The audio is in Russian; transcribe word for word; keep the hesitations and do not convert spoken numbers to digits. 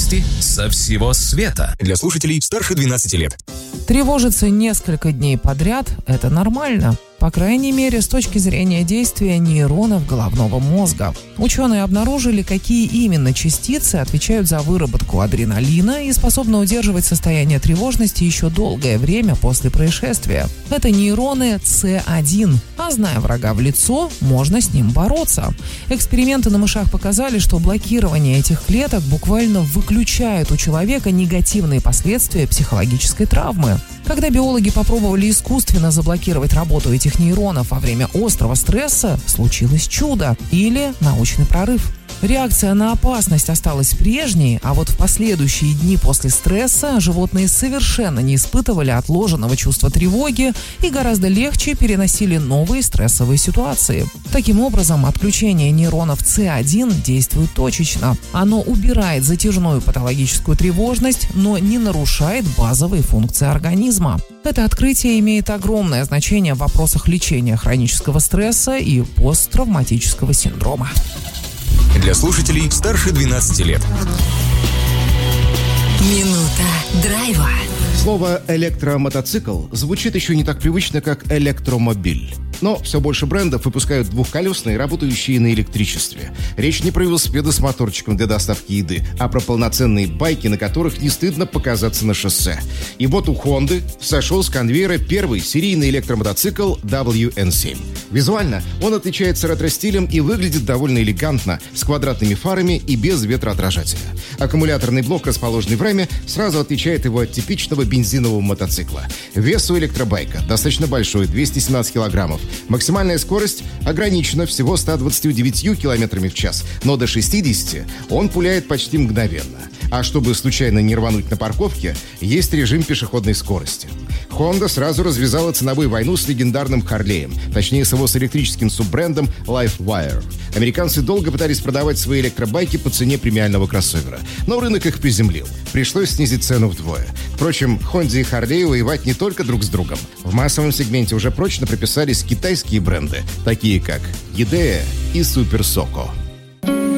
Новости со всего света. Для слушателей старше двенадцати лет. Тревожиться несколько дней подряд – это нормально. По крайней мере, с точки зрения действия нейронов головного мозга. Ученые обнаружили, какие именно частицы отвечают за выработку адреналина и способны удерживать состояние тревожности еще долгое время после происшествия. Это нейроны Си один. А зная врага в лицо, можно с ним бороться. Эксперименты на мышах показали, что блокирование этих клеток буквально выключает у человека негативные последствия психологической травмы. Когда биологи попробовали искусственно заблокировать работу этих нейронов во время острого стресса, случилось чудо или научный прорыв. Реакция на опасность осталась прежней, а вот в последующие дни после стресса животные совершенно не испытывали отложенного чувства тревоги и гораздо легче переносили новые стрессовые ситуации. Таким образом, отключение нейронов Си один действует точечно. Оно убирает затяжную патологическую тревожность, но не нарушает базовые функции организма. Это открытие имеет огромное значение в вопросах лечения хронического стресса и посттравматического синдрома. Для слушателей старше двенадцати лет. Минута драйва. Слово «электромотоцикл» звучит еще не так привычно, как «электромобиль». Но все больше брендов выпускают двухколесные, работающие на электричестве. Речь не про велосипеды с моторчиком для доставки еды, а про полноценные байки, на которых не стыдно показаться на шоссе. И вот у Honda сошел с конвейера первый серийный электромотоцикл дабл ю эн семь. Визуально он отличается ретро-стилем и выглядит довольно элегантно, с квадратными фарами и без ветроотражателя. Аккумуляторный блок, расположенный в раме, сразу отличает его от типичного бензинового мотоцикла. Вес у электробайка достаточно большой – двести семнадцать килограммов. Максимальная скорость ограничена всего ста двадцатью девятью километрами в час, но до шестидесяти он пуляет почти мгновенно. А чтобы случайно не рвануть на парковке, есть режим пешеходной скорости. Honda сразу развязала ценовую войну с легендарным Харлеем, точнее с его с электрическим суббрендом LiveWire. Американцы долго пытались продавать свои электробайки по цене премиального кроссовера, но рынок их приземлил. Пришлось снизить цену вдвое. Впрочем, Honda и Harley воевать не только друг с другом. В массовом сегменте уже прочно прописались китайские бренды, такие как Idea и Super Soco.